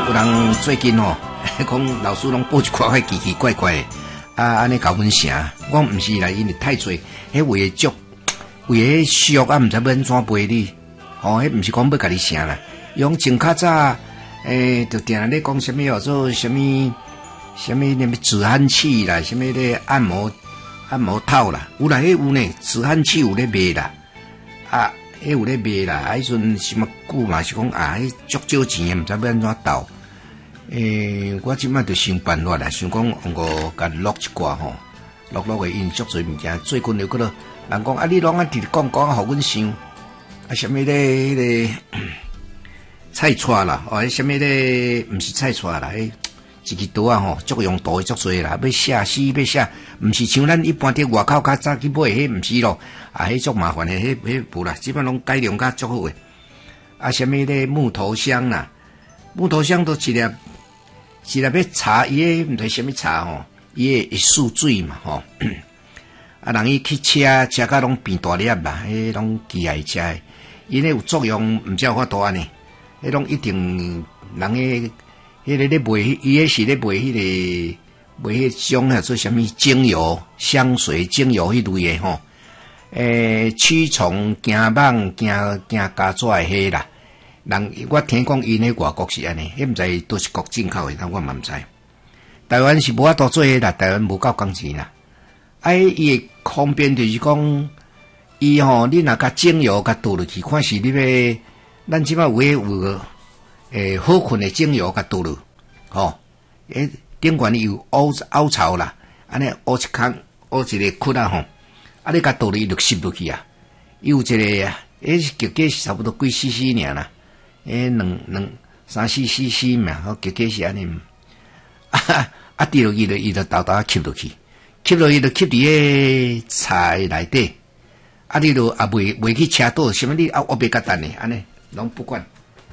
有人最近吼，讲老师拢报一寡奇奇怪怪的，安尼搞阮声，我毋是啦，因为太侪，迄为的足，为迄俗啊，毋知要安怎陪你，迄毋是讲要甲你声啦，用前较早，就定咧讲什么做什么什么止鼾器啦，什么咧按摩套啦，有啦，迄有呢，止鼾器有咧卖啦，迄有咧卖啦，迄阵什么久嘛是讲迄足少钱的，毋知要安怎斗。我即摆就想办法啦，想讲我甲录一寡吼，录的因足侪物件。最近有个人讲你拢直讲，互阮想什么咧迄个菜串啦，什么咧毋是菜串啦，一支刀吼，足用刀的足侪啦，要写诗要写，毋是像咱一般伫外口较早去买，迄毋是咯，迄足麻烦的，迄无啦，基本拢改良较足好诶。什么咧木头香啦，木头香都一粒要茶，伊诶毋知什么茶吼，伊会漱水嘛吼。人伊去车甲拢变大粒啦，迄拢机械车诶，伊咧有作用，毋知有法度安尼，迄拢一定人诶。迄个咧卖，伊迄是咧卖迄种叫做什么精油、香水、精油迄类诶吼。驱虫、惊蠓、惊家雀诶迄啦。人我听讲因迄外国是安尼，迄毋知都是国进口诶，但我嘛毋知。台湾是无法度做迄啦，台湾无够工钱啦。伊诶方便就是讲，伊吼你若甲精油甲倒落去，看是你要，咱即摆有好困的精油甲倒落，顶悬有凹槽啦，安尼凹一坑，凹一个窟啊吼，你甲倒落伊就吸落去啊。有一个啊，价是差不多几 cc 尔啦，三四 cc 嘛，价是安尼。滴落去就伊就豆吸落去，吸落去就吸伫个菜内底，你就袂去车倒，什么你我袂甲等呢，安尼拢不管。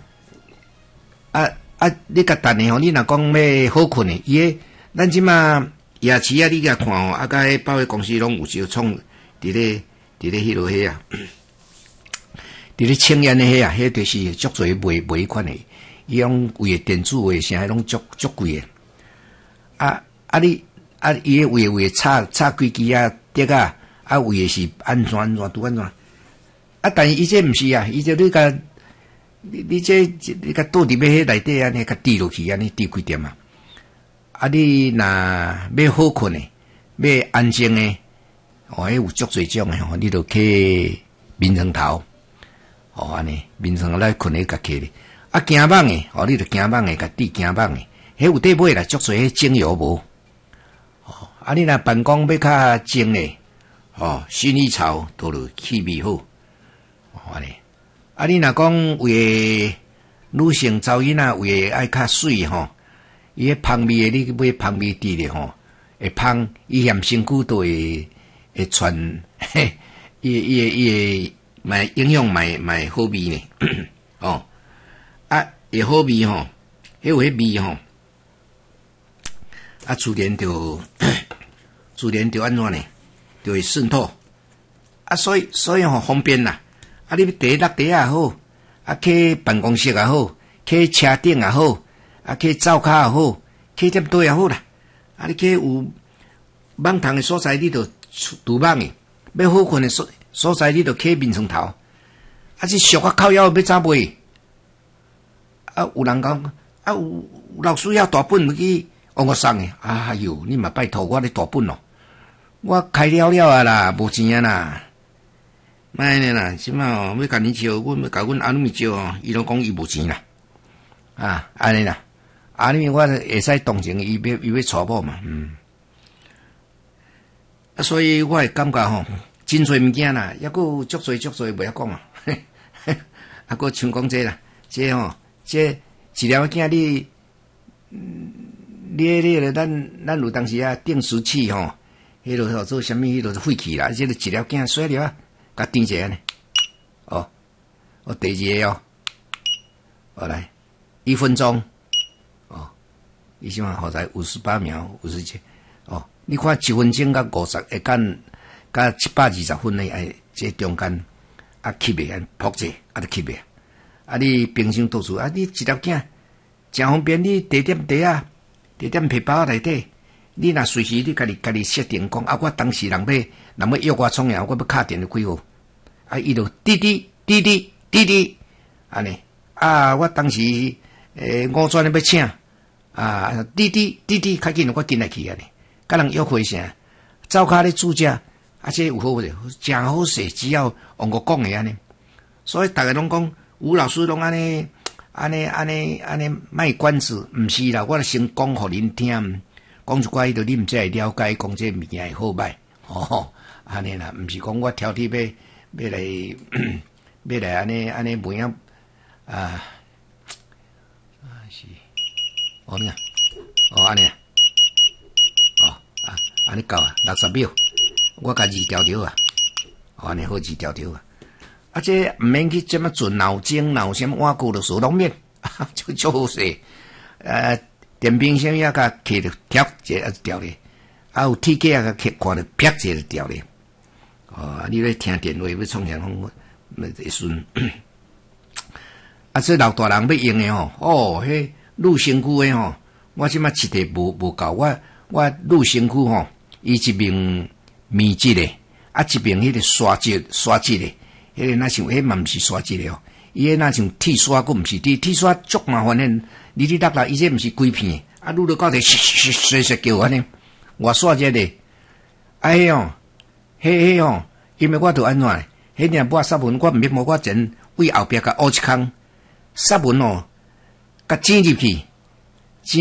你甲等的吼，你若讲要好困的，咱即马夜市你甲看甲迄百货公司拢有就创伫咧迄落迄啊，伫咧青烟的迄啊，迄就是足侪卖迄款的，伊拢为电子为啥拢足贵的。伊为插几支碟为的是安怎拄安怎？但是伊这毋是啊，伊这你甲你甲倒伫要迄内底安尼，甲滴落去安尼滴几点啊？你若要好困的，要安静的，迄有足侪种的吼，你就去眠床头，安尼眠床来困咧甲起咧。惊蠓的，你就惊蠓的，甲滴惊蠓的，迄有底买啦，足侪迄精油无。你若办公要较精的，薰衣草倒落气味好，安尼。你若讲为女性查某囡仔为爱较水吼，伊迄芳味的，你买芳味滴咧吼，会芳，伊嫌身躯都会传，伊买营养买好味呢，会好味吼，迄有迄味吼，自然就安怎呢？就会渗透，所以吼方便啦。你要第一落地也好，去办公室也好，去车顶也好，去灶骹也好，去点堆也好啦。你去有网虫的所在，你就除网的；要好困的所在，你就去眠床头。这俗靠腰要怎买？有人讲有老师要大本去我送的。哎呦，你嘛拜托我咧大本咯，我开了啊啦，无钱啊啦。卖呢啦，即马要甲你招，阮要甲阮阿女招伊拢讲伊无钱啦，安尼啦，因为我会使同情伊要娶某嘛，所以我会感觉吼，真侪物件啦，抑佫有足侪袂晓讲嘛，佫像讲这啦，这一条囝你咱有当时定时器吼，迄落叫做啥物？迄落废气啦，这个一条囝甩了甲甜一下呢，第二个来1分钟，伊什么好在58秒57，你看1分钟甲50会干，甲720分呢？这中间吸的扑者就吸的，你平常倒出你一条囝真方便。你地点地啊，地点皮包内底，你若随时你家己设定讲啊，我当时人要约我创业，我要敲电话几号，啊，伊就滴滴，安尼啊，我当时5转要请啊，滴滴，较紧我紧来去安尼，甲人约会啥，走骹咧煮食，啊，这有好势，真好势，只要用我讲的安尼，所以大家拢讲吴老师拢安尼，卖关子，毋是啦，我先讲互恁听，讲一寡迄度恁才会了解，讲这物件好歹，安尼啦，毋是讲我挑剔要来安尼问啊，是，你啊，安尼啊，安尼够啊，60秒，我甲2条啊，安尼好2条啊。啊，这毋免去这么做脑筋脑什么挖骨的手拢免，就好势。电冰箱也甲开着调一下调咧，啊有铁架甲开看着啪一下调咧。你咧听电话要创啥拢会顺。啊，这老大人要用的迄入身躯的我即摆七题无够，我入身躯伊一面面质的，啊一面迄个刷质的。迄个那像，迄嘛毋是刷子了，伊迄那像铁刷，佫毋是铁刷，足麻烦诶。你落来，伊这毋是规片，啊，撸到到底嘘叫安尼，我刷者咧，迄因为我著安怎？迄领抹纱文，我毋免抹，我前为后壁甲凹一空，纱文甲剪入去，